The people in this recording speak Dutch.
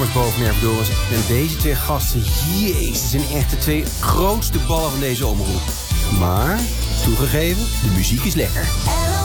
kamers boven Erfdoris. En deze twee gasten, jezus, zijn echt de twee grootste ballen van deze omroep. Maar, toegegeven, de muziek is lekker.